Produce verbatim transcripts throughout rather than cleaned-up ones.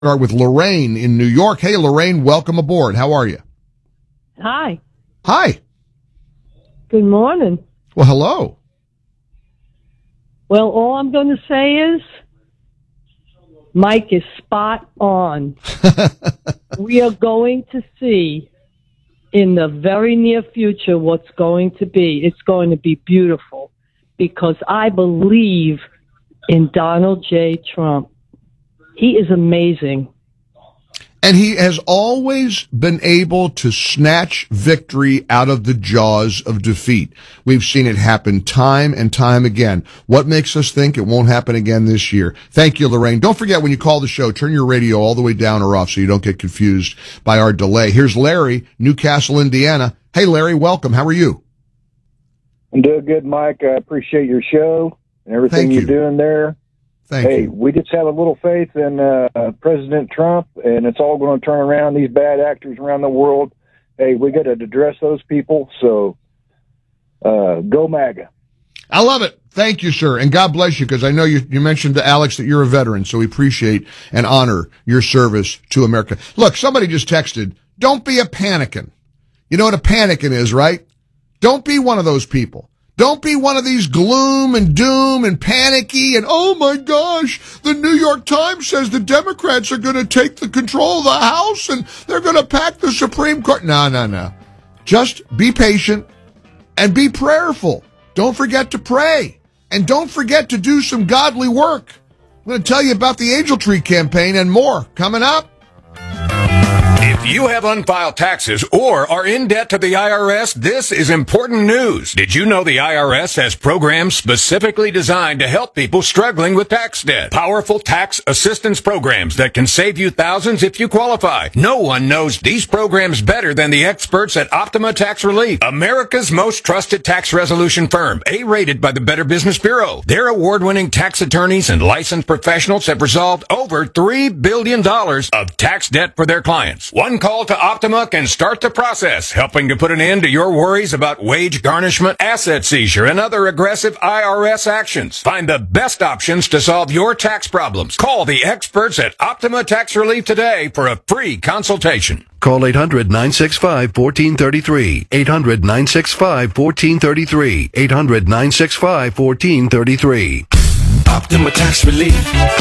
Start with Lorraine in New York. Hey, Lorraine, welcome aboard. How are you? Hi. Hi. Good morning. Well, hello. Well, all I'm going to say is Mike is spot on. We are going to see in the very near future what's going to be. It's going to be beautiful because I believe in Donald J. Trump. He is amazing. And he has always been able to snatch victory out of the jaws of defeat. We've seen it happen time and time again. What makes us think it won't happen again this year? Thank you, Lorraine. Don't forget, when you call the show, turn your radio all the way down or off so you don't get confused by our delay. Here's Larry, Newcastle, Indiana. Hey, Larry, welcome. How are you? I'm doing good, Mike. I appreciate your show and everything Thank you're you. doing there. Thank hey, you. we just have a little faith in uh, President Trump, and it's all going to turn around. These bad actors around the world, hey, we got to address those people, so uh, go MAGA. I love it. Thank you, sir. And God bless you, because I know you, you mentioned to Alex that you're a veteran, so we appreciate and honor your service to America. Look, somebody just texted, don't be a panicking. You know what a panicking is, right? Don't be one of those people. Don't be one of these gloom and doom and panicky and, oh, my gosh, the New York Times says the Democrats are going to take the control of the House and they're going to pack the Supreme Court. No, no, no. Just be patient and be prayerful. Don't forget to pray. And don't forget to do some godly work. I'm going to tell you about the Angel Tree campaign and more coming up. If you have unfiled taxes or are in debt to the I R S, this is important news. Did you know the I R S has programs specifically designed to help people struggling with tax debt? Powerful tax assistance programs that can save you thousands if you qualify. No one knows these programs better than the experts at Optima Tax Relief, America's most trusted tax resolution firm, A-rated by the Better Business Bureau. Their award-winning tax attorneys and licensed professionals have resolved over three billion dollars of tax debt for their clients. One call to Optima can start the process, helping to put an end to your worries about wage garnishment, asset seizure, and other aggressive I R S actions. Find the best options to solve your tax problems. Call the experts at Optima Tax Relief today for a free consultation. Call eight hundred, nine six five, one four three three. eight hundred, nine six five, one four three three. eight hundred, nine six five, one four three three. Optima Tax Relief.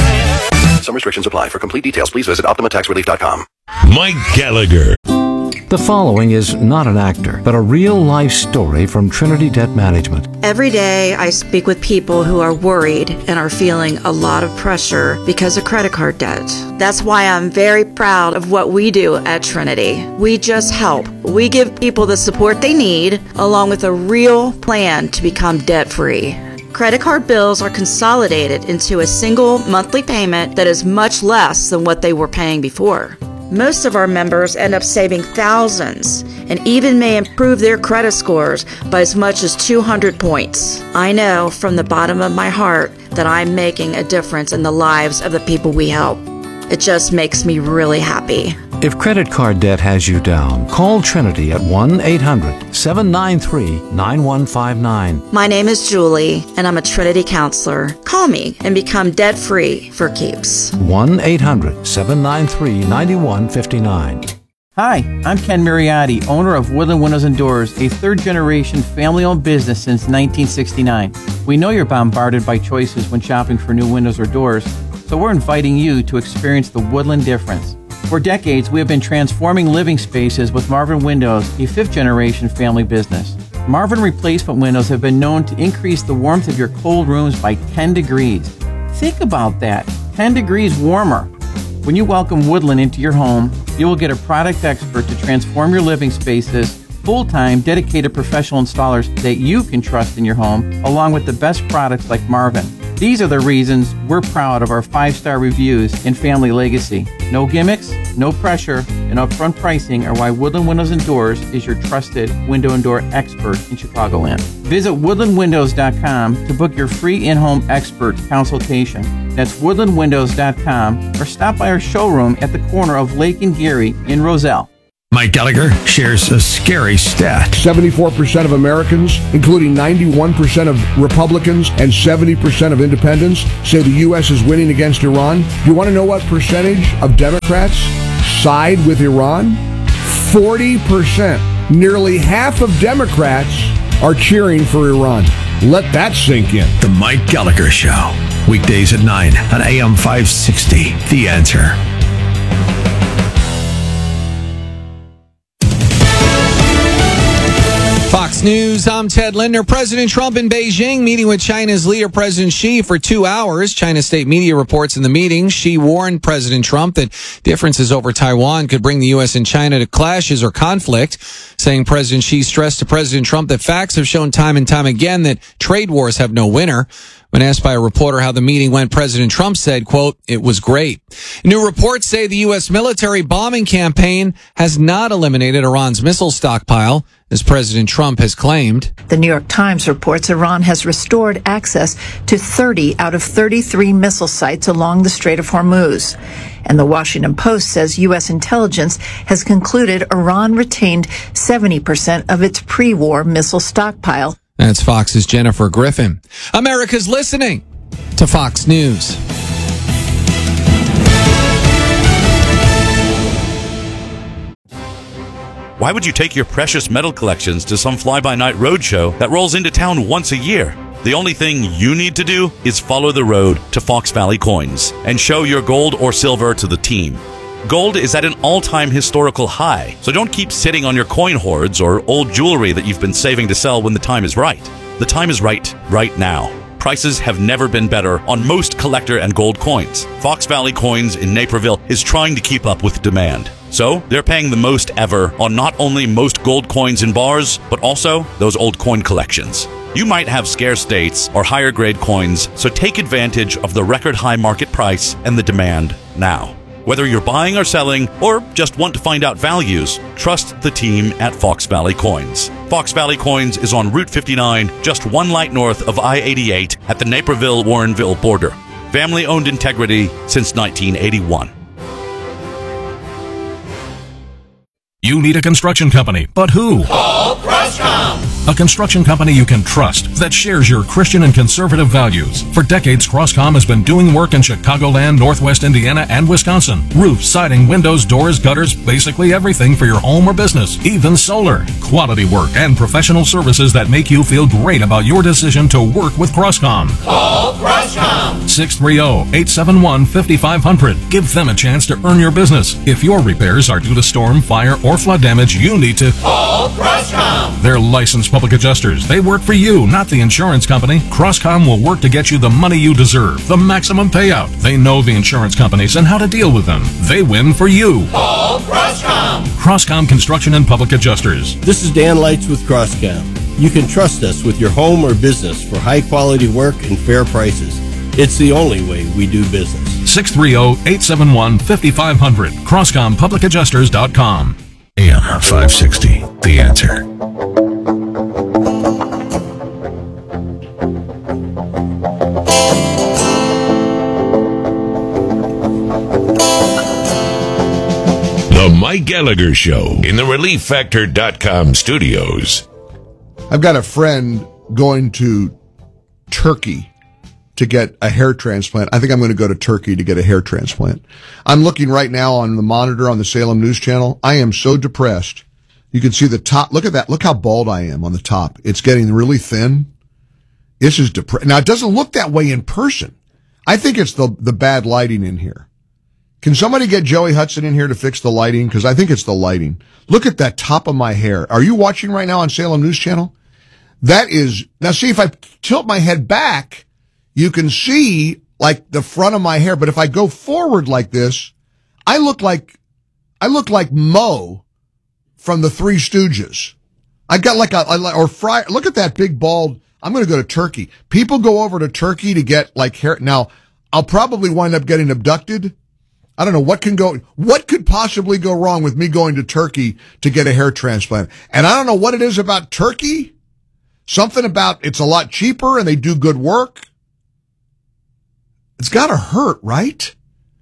Some restrictions apply. For complete details, please visit optima tax relief dot com. Mike Gallagher. The following is not an actor, but a real-life story from Trinity Debt Management. Every day I speak with people who are worried and are feeling a lot of pressure because of credit card debt. That's why I'm very proud of what we do at Trinity. We just help. We give people the support they need, along with a real plan to become debt-free. Credit card bills are consolidated into a single monthly payment that is much less than what they were paying before. Most of our members end up saving thousands and even may improve their credit scores by as much as two hundred points. I know from the bottom of my heart that I'm making a difference in the lives of the people we help. It just makes me really happy. If credit card debt has you down, call Trinity at one eight hundred, seven nine three, nine one five nine. My name is Julie, and I'm a Trinity counselor. Call me and become debt-free for keeps. one eight hundred, seven nine three, nine one five nine. Hi, I'm Ken Mariotti, owner of Woodland Windows and Doors, a third-generation family-owned business since nineteen sixty-nine. We know you're bombarded by choices when shopping for new windows or doors, so we're inviting you to experience the Woodland difference. For decades, we have been transforming living spaces with Marvin Windows, a fifth-generation family business. Marvin replacement windows have been known to increase the warmth of your cold rooms by ten degrees. Think about that, ten degrees warmer. When you welcome Woodland into your home, you will get a product expert to transform your living spaces, full-time, dedicated professional installers that you can trust in your home, along with the best products like Marvin. These are the reasons we're proud of our five-star reviews and family legacy. No gimmicks, no pressure, and upfront pricing are why Woodland Windows and Doors is your trusted window and door expert in Chicagoland. Visit woodland windows dot com to book your free in-home expert consultation. That's woodland windows dot com, or stop by our showroom at the corner of Lake and Geary in Roselle. Mike Gallagher shares a scary stat. seventy-four percent of Americans, including ninety-one percent of Republicans and seventy percent of independents, say the U S is winning against Iran. Do you want to know what percentage of Democrats side with Iran? forty percent. Nearly half of Democrats are cheering for Iran. Let that sink in. The Mike Gallagher Show. Weekdays at nine on A M five sixty. The Answer. Fox News, I'm Ted Linder. President Trump in Beijing meeting with China's leader, President Xi, for two hours. China state media reports in the meeting, Xi warned President Trump that differences over Taiwan could bring the U S and China to clashes or conflict, saying President Xi stressed to President Trump that facts have shown time and time again that trade wars have no winner. When asked by a reporter how the meeting went, President Trump said, quote, "It was great." New reports say the U S military bombing campaign has not eliminated Iran's missile stockpile, as President Trump has claimed. The New York Times reports Iran has restored access to thirty out of thirty-three missile sites along the Strait of Hormuz. And the Washington Post says U S intelligence has concluded Iran retained seventy percent of its pre-war missile stockpile. That's Fox's Jennifer Griffin. America's listening to Fox News. Why would you take your precious metal collections to some fly-by-night roadshow that rolls into town once a year? The only thing you need to do is follow the road to Fox Valley Coins and show your gold or silver to the team. Gold is at an all-time historical high, so don't keep sitting on your coin hoards or old jewelry that you've been saving to sell when the time is right. The time is right, right now. Prices have never been better on most collector and gold coins. Fox Valley Coins in Naperville is trying to keep up with demand. So, they're paying the most ever on not only most gold coins in bars, but also those old coin collections. You might have scarce dates or higher grade coins, so take advantage of the record high market price and the demand now. Whether you're buying or selling, or just want to find out values, trust the team at Fox Valley Coins. Fox Valley Coins is on Route fifty-nine, just one light north of I eighty-eight at the Naperville-Warrenville border. Family-owned integrity since nineteen eighty-one. You need a construction company, but who? Call Croscom! A construction company you can trust that shares your Christian and conservative values. For decades, Croscom has been doing work in Chicagoland, Northwest Indiana, and Wisconsin. Roofs, siding, windows, doors, gutters, basically everything for your home or business, even solar. Quality work and professional services that make you feel great about your decision to work with Croscom. Call Croscom! six three zero, eight seven one, five five zero zero. Give them a chance to earn your business. If your repairs are due to storm, fire, or flood damage, you need to call Croscom. They're licensed public adjusters. They work for you, not the insurance company. Croscom will work to get you the money you deserve, the maximum payout. They know the insurance companies and how to deal with them. They win for you. Call Croscom. Croscom Construction and Public Adjusters. This is Dan Lights with Croscom. You can trust us with your home or business for high quality work and fair prices. It's the only way we do business. six three zero, eight seven one, five five zero zero. Croscom Public Adjusters dot com. A M five sixty. The Answer. The Mike Gallagher Show in the relief factor dot com studios. I've got a friend going to Turkey to get a hair transplant. I think I'm going to go to Turkey to get a hair transplant. I'm looking right now on the monitor on the Salem News Channel. I am so depressed. You can see the top. Look at that. Look how bald I am on the top. It's getting really thin. This is depressing. Now, it doesn't look that way in person. I think it's the, the bad lighting in here. Can somebody get Joey Hudson in here to fix the lighting? Because I think it's the lighting. Look at that top of my hair. Are you watching right now on Salem News Channel? That is, now see, if I tilt my head back, you can see like the front of my hair. But if I go forward like this, I look like, I look like Moe from the Three Stooges. I got like a, or Fry. Look at that big bald. I'm going to go to Turkey. People go over to Turkey to get like hair. Now, I'll probably wind up getting abducted. I don't know what can go, what could possibly go wrong with me going to Turkey to get a hair transplant? And I don't know what it is about Turkey. Something about it's a lot cheaper and they do good work. It's got to hurt, right?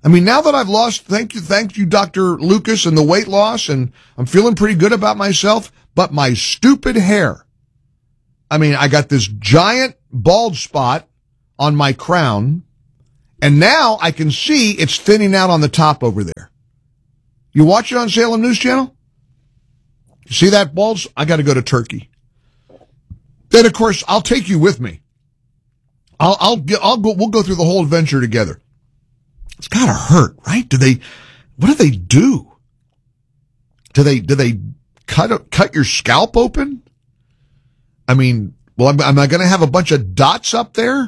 I mean, now that I've lost, thank you, thank you, Doctor Lucas, and the weight loss, and I'm feeling pretty good about myself, but my stupid hair. I mean, I got this giant bald spot on my crown, and now I can see it's thinning out on the top over there. You watch it on Salem News Channel? You see that bald? I got to go to Turkey. Then, of course, I'll take you with me. I'll, I'll, get, I'll go, we'll go through the whole adventure together. It's gotta hurt, right? Do they, what do they do? Do they, do they cut, cut your scalp open? I mean, well, am, am I going to have a bunch of dots up there?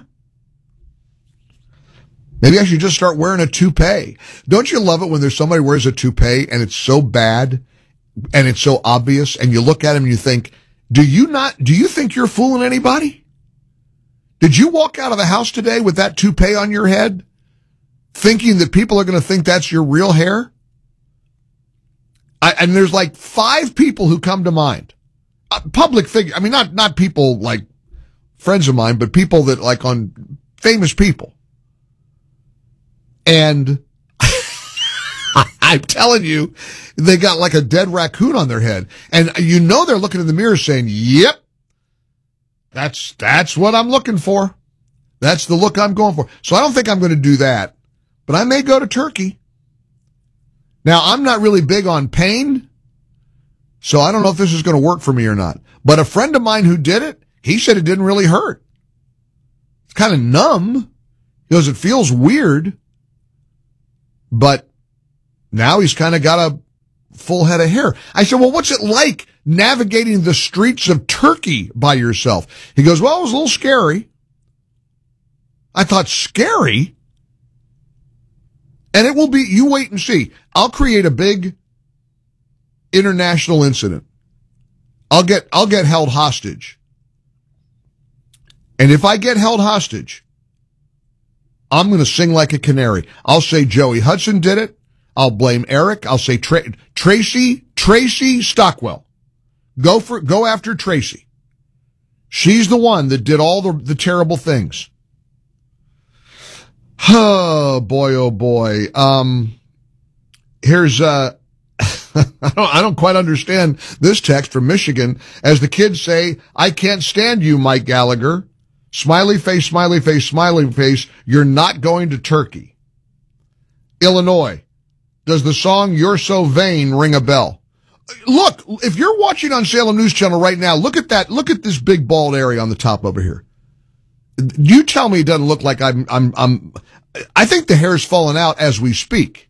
Maybe I should just start wearing a toupee. Don't you love it when there's somebody who wears a toupee and it's so bad and it's so obvious, and you look at him and you think, do you not, do you think you're fooling anybody? Did you walk out of the house today with that toupee on your head, thinking that people are going to think that's your real hair? I, and there's like five people who come to mind. Uh, public figure. I mean, not, not people like friends of mine, but people that like on famous people. And I'm telling you, they got like a dead raccoon on their head. And you know they're looking in the mirror saying, yep, that's, that's what I'm looking for. That's the look I'm going for. So I don't think I'm going to do that, but I may go to Turkey. Now, I'm not really big on pain, so I don't know if this is going to work for me or not. But a friend of mine who did it, he said it didn't really hurt. It's kind of numb. He goes, it feels weird, but now he's kind of got a full head of hair. I said, well, what's it like navigating the streets of Turkey by yourself? He goes, well, it was a little scary. I thought, scary? And it will be, you wait and see. I'll create a big international incident. I'll get, I'll get held hostage. And if I get held hostage, I'm going to sing like a canary. I'll say Joey Hudson did it. I'll blame Eric. I'll say Tra- Tracy, Tracy Stockwell. Go for, go after Tracy. She's the one that did all the, the terrible things. Oh boy, oh boy. Um, here's, uh, I don't, I don't quite understand this text from Michigan. As the kids say, I can't stand you, Mike Gallagher. Smiley face, smiley face, smiley face. You're not going to Turkey. Illinois. Does the song You're So Vain ring a bell? Look, if you're watching on Salem News Channel right now, look at that. Look at this big bald area on the top over here. You tell me it doesn't look like I'm, I'm, I'm, I think the hair's fallen out as we speak.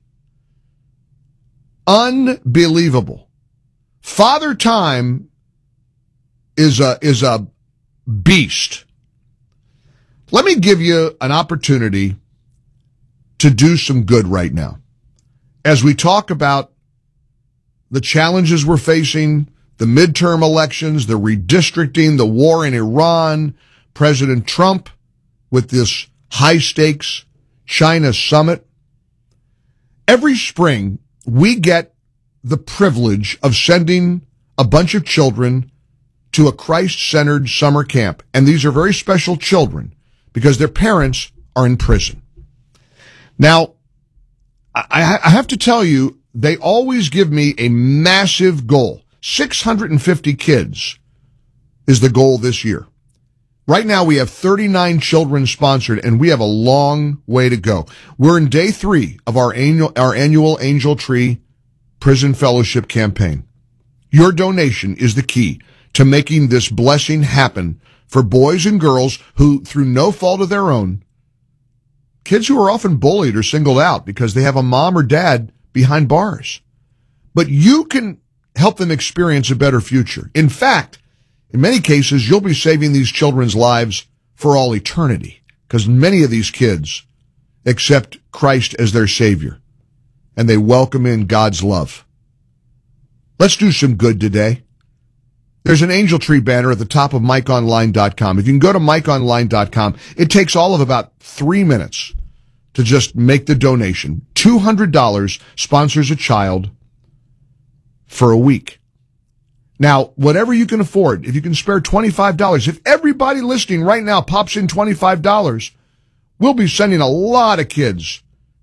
Unbelievable. Father Time is a, is a beast. Let me give you an opportunity to do some good right now. As we talk about the challenges we're facing, the midterm elections, the redistricting, the war in Iran, President Trump with this high-stakes China summit. Every spring, we get the privilege of sending a bunch of children to a Christ-centered summer camp. And these are very special children because their parents are in prison. Now, I, I have to tell you, they always give me a massive goal. six hundred fifty kids is the goal this year. Right now, we have thirty-nine children sponsored, and we have a long way to go. We're in day three of our annual, our annual Angel Tree Prison Fellowship campaign. Your donation is the key to making this blessing happen for boys and girls who, through no fault of their own, kids who are often bullied or singled out because they have a mom or dad behind bars. But you can help them experience a better future. In fact, in many cases, you'll be saving these children's lives for all eternity because many of these kids accept Christ as their Savior and they welcome in God's love. Let's do some good today. There's an Angel Tree banner at the top of Mike Online dot com. If you can go to Mike Online dot com, it takes all of about three minutes to just make the donation. two hundred dollars sponsors a child for a week. Now, whatever you can afford, if you can spare twenty-five dollars, if everybody listening right now pops in twenty-five dollars, we'll be sending a lot of kids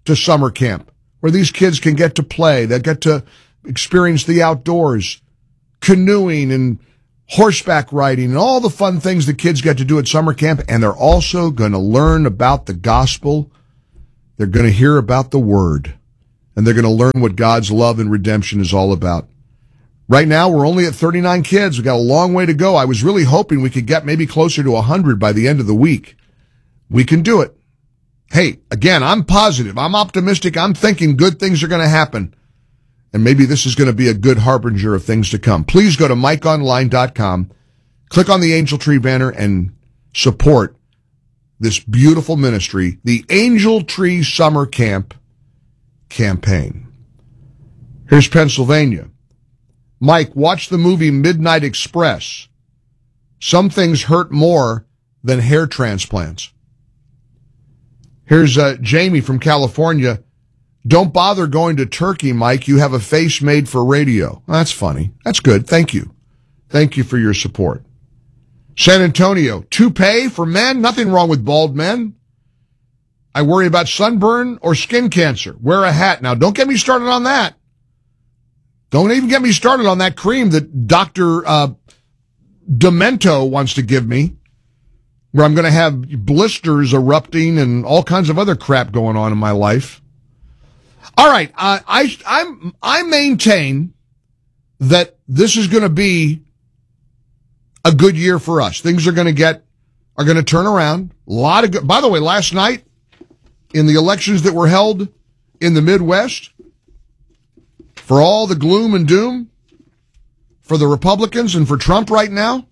to summer camp where these kids can get to play. They get to experience the outdoors, canoeing and horseback riding and all the fun things the kids get to do at summer camp. And they're also going to learn about the gospel. They're going to hear about the word, and they're going to learn what God's love and redemption is all about. Right now, we're only at thirty-nine kids. We've got a long way to go. I was really hoping we could get maybe closer to one hundred by the end of the week. We can do it. Hey, again, I'm positive. I'm optimistic. I'm thinking good things are going to happen. And maybe this is going to be a good harbinger of things to come. Please go to mike online dot com, click on the Angel Tree banner, and support this beautiful ministry, the Angel Tree Summer Camp campaign. Here's Pennsylvania. Mike, watch the movie Midnight Express. Some things hurt more than hair transplants. Here's uh, Jamie from California. Don't bother going to Turkey, Mike. You have a face made for radio. That's funny. That's good. Thank you. Thank you for your support. San Antonio, toupee for men? Nothing wrong with bald men. I worry about sunburn or skin cancer. Wear a hat. Now, don't get me started on that. Don't even get me started on that cream that Doctor Uh, Demento wants to give me, where I'm going to have blisters erupting and all kinds of other crap going on in my life. All right, uh, I I'm I maintain that this is going to be a good year for us. Things are going to get are going to turn around. A lot of good. By the way, last night in the elections that were held in the Midwest, for all the gloom and doom for the Republicans and for Trump right now,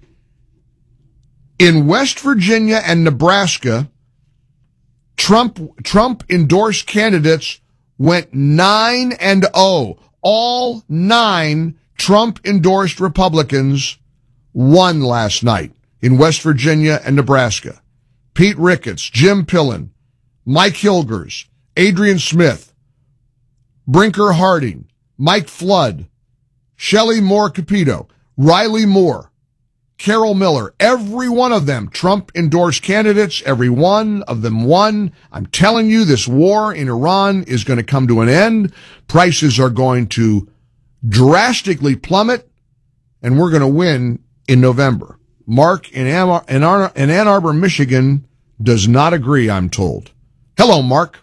in West Virginia and Nebraska, Trump Trump endorsed candidates went nine and oh. All nine Trump endorsed Republicans won last night in West Virginia and Nebraska. Pete Ricketts, Jim Pillen, Mike Hilgers, Adrian Smith, Brinker Harding, Mike Flood, Shelley Moore Capito, Riley Moore, Carol Miller, every one of them Trump-endorsed candidates, every one of them won. I'm telling you, this war in Iran is going to come to an end. Prices are going to drastically plummet, and we're going to win in November. Mark in Ann, in Ann Arbor, Michigan, does not agree, I'm told. Hello, Mark.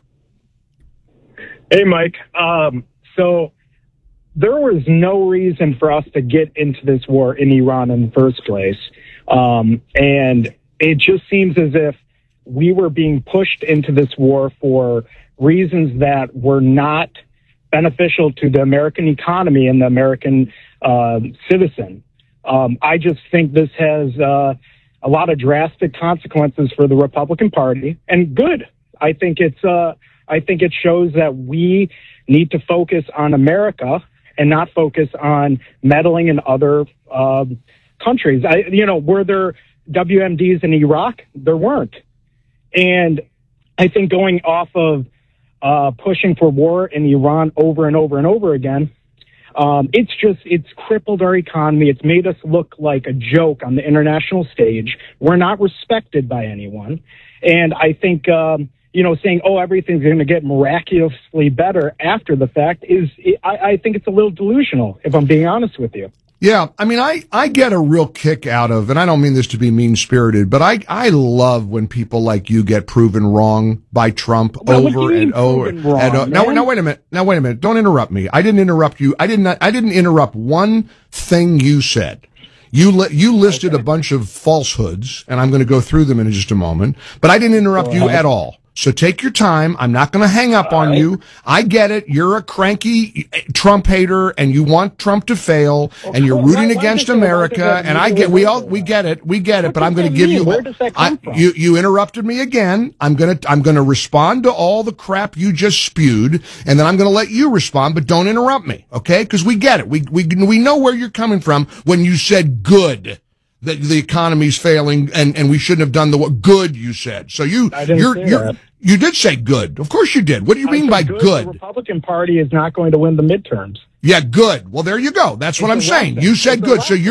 Hey, Mike. Um, so there was no reason for us to get into this war in Iran in the first place. Um, and it just seems as if we were being pushed into this war for reasons that were not beneficial to the American economy and the American uh, citizen. Um, I just think this has uh, a lot of drastic consequences for the Republican Party, and good. I think it's uh, I think it shows that we need to focus on America and not focus on meddling in other uh, countries. I, you know, were there W M Ds in Iraq? There weren't. And I think going off of uh, pushing for war in Iran over and over and over again, um, it's just, it's crippled our economy. It's made us look like a joke on the international stage. We're not respected by anyone. And I think, um, you know, saying, oh, everything's going to get miraculously better after the fact is, I, I think it's a little delusional, if I'm being honest with you. Yeah, I mean, I, I get a real kick out of, and I don't mean this to be mean-spirited, but I, I love when people like you get proven wrong by Trump well, over and over. Wrong, and over. Now, now, wait a minute. Now, wait a minute. Don't interrupt me. I didn't interrupt you. I didn't, I didn't interrupt one thing you said. You li- you listed okay. a bunch of falsehoods, and I'm going to go through them in just a moment, but I didn't interrupt All you right. at all. So take your time. I'm not going to hang up All on right. you. I get it. You're a cranky Trump hater and you want Trump to fail well, and you're rooting why, against why America. And I get, we all, we get it. We get it. What but I'm going to give mean? you, Where does that come I, from? you, you interrupted me again. I'm going to, I'm going to respond to all the crap you just spewed and then I'm going to let you respond, but don't interrupt me. Okay. Cause we get it. We, we, we know where you're coming from when you said good. That the economy's failing and, and we shouldn't have done the what good you said. So you you're, you're that. you did say good. Of course you did. What do you I mean by good? good? The Republican Party is not going to win the midterms. Yeah, good. Well, there you go. That's It's what I'm saying. You said it's good. So you're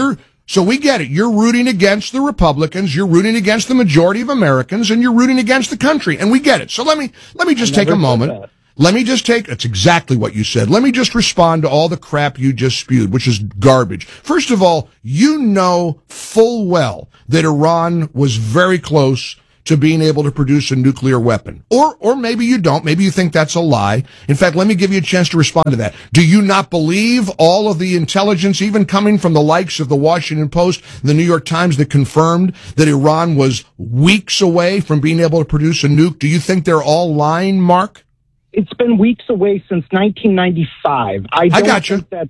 So we get it. You're rooting against the Republicans, you're rooting against the majority of Americans, and you're rooting against the country, and we get it. So let me let me just take a moment. Let me just take, that's exactly what you said. Let me just respond to all the crap you just spewed, which is garbage. First of all, you know full well that Iran was very close to being able to produce a nuclear weapon. Or, or maybe you don't. Maybe you think that's a lie. In fact, let me give you a chance to respond to that. Do you not believe all of the intelligence, even coming from the likes of the Washington Post, the New York Times, that confirmed that Iran was weeks away from being able to produce a nuke? Do you think they're all lying, Mark? It's been weeks away since nineteen ninety-five. I, don't I got you. think that's,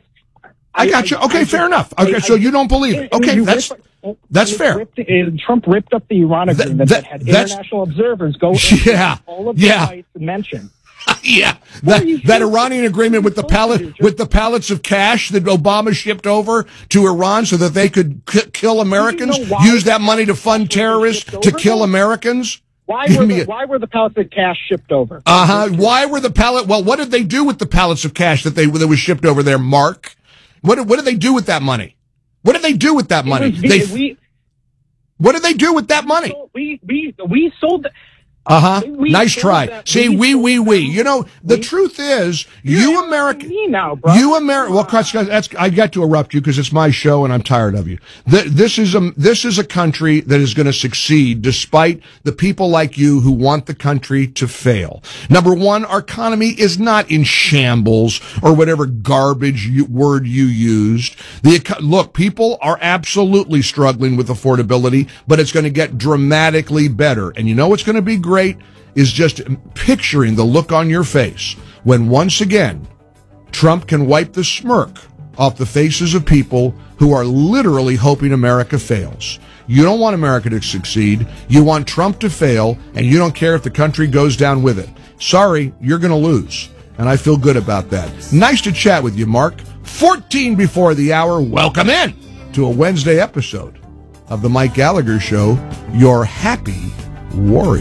I got you. Okay, I, fair I, enough. Okay, I, so I, you don't believe it. Okay, that's rip, that's fair. Ripped, uh, Trump ripped up the Iran agreement that, that, that had international observers go yeah, into all of yeah. the sites mentioned. yeah, that, that Iranian agreement with the pallet with the pallets of cash that Obama shipped over to Iran so that they could k- kill Americans, you know use that money to fund terrorists to kill them? Americans. Why were, the, why were the pallets of cash shipped over? Uh huh. Why were the pallet? Well, what did they do with the pallets of cash that they that was shipped over there, Mark? What did, what did they do with that money? What did they do with that money? Was, they, we, what did they do with that money? We we we sold. Uh huh. Nice try. See, we, we, we. You know, the truth is, you American, now, bro. you American. Well, that's. I got to erupt you because it's my show and I'm tired of you. This is a this is a country that is going to succeed despite the people like you who want the country to fail. Number one, our economy is not in shambles or whatever garbage you, word you used. The look, people are absolutely struggling with affordability, but it's going to get dramatically better. And you know what's going to be great? Great is just picturing the look on your face when once again Trump can wipe the smirk off the faces of people who are literally hoping America fails. You don't want America to succeed. You want Trump to fail, and you don't care if the country goes down with it. Sorry, you're going to lose, and I feel good about that. Nice to chat with you, Mark. fourteen before the hour. Welcome in to a Wednesday episode of the Mike Gallagher Show, your happy warrior.